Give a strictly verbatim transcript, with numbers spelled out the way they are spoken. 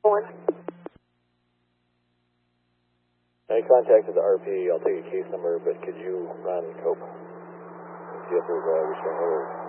one. I contacted the R P. I'll take a case number, but could you run COPE? See if there's a restraining order.